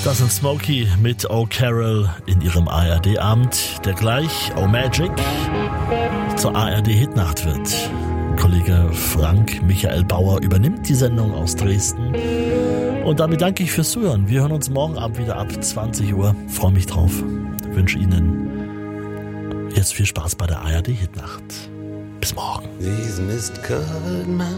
Das sind Smokey mit Oh Carol in ihrem ARD-Abend, der gleich Oh Magic zur ARD-Hitnacht wird. Kollege Frank Michael Bauer übernimmt die Sendung aus Dresden. Und damit danke ich fürs Zuhören. Wir hören uns morgen Abend wieder ab 20 Uhr. Freue mich drauf. Wünsche Ihnen jetzt viel Spaß bei der ARD-Hitnacht. Bis morgen.